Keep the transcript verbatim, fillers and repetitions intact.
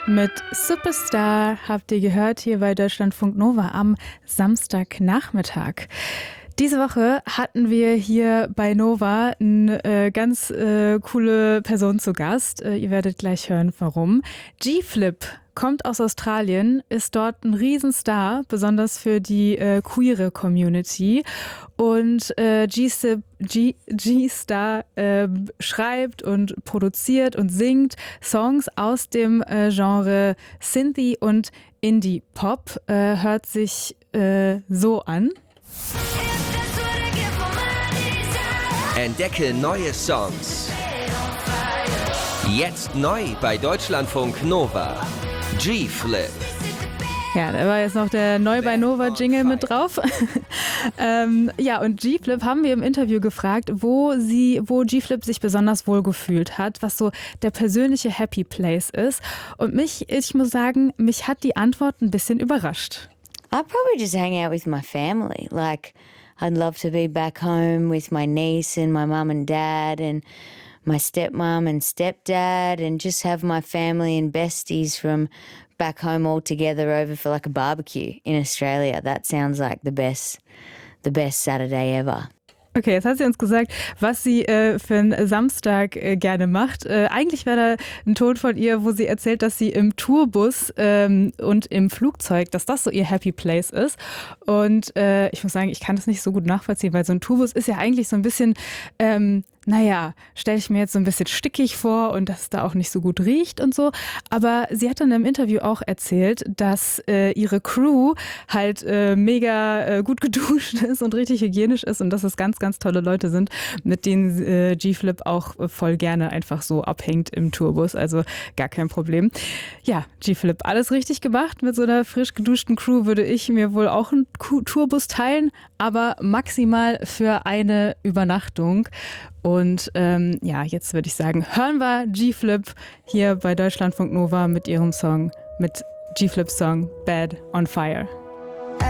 Mit Superstar habt ihr gehört hier bei Deutschlandfunk Nova am Samstagnachmittag. Diese Woche hatten wir hier bei Nova eine äh, ganz äh, coole Person zu Gast. Äh, ihr werdet gleich hören, warum. G-Flip kommt aus Australien, ist dort ein Riesenstar, besonders für die äh, queere Community. Und äh, G-Star G- G-Star äh, schreibt und produziert und singt Songs aus dem äh, Genre Synthie und Indie-Pop. Äh, hört sich äh, so an. Entdecke neue Songs. Jetzt neu bei Deutschlandfunk Nova. G-Flip. Ja, da war jetzt noch der Neu bei Nova Jingle mit drauf. ähm, ja, und G-Flip haben wir im Interview gefragt, wo sie, wo G-Flip sich besonders wohl gefühlt hat, was so der persönliche Happy Place ist. Und mich, ich muss sagen, mich hat die Antwort ein bisschen überrascht. I'd probably just hang out with my family. Like, I'd love to be back home with my niece and my mum and dad and my stepmom and stepdad and just have my family and besties from back home all together over for like a barbecue in Australia. That sounds like the best, the best Saturday ever. Okay, jetzt hat sie uns gesagt, was sie äh, für einen Samstag äh, gerne macht. Äh, eigentlich war da ein Ton von ihr, wo sie erzählt, dass sie im Tourbus ähm, und im Flugzeug, dass das so ihr Happy Place ist. Und äh, ich muss sagen, ich kann das nicht so gut nachvollziehen, weil so ein Tourbus ist ja eigentlich so ein bisschen, ähm, naja, stelle ich mir jetzt so ein bisschen stickig vor und dass es da auch nicht so gut riecht und so. Aber sie hat dann im Interview auch erzählt, dass äh, ihre Crew halt äh, mega äh, gut geduscht ist und richtig hygienisch ist und dass es ganz, ganz tolle Leute sind, mit denen äh, G-Flip auch äh, voll gerne einfach so abhängt im Tourbus. Also gar kein Problem. Ja, G-Flip, alles richtig gemacht. Mit so einer frisch geduschten Crew würde ich mir wohl auch einen Tourbus teilen, aber maximal für eine Übernachtung. Und ähm, ja, jetzt würde ich sagen, hören wir G-Flip hier bei Deutschlandfunk Nova mit ihrem Song, mit G-Flips Song Bad on Fire.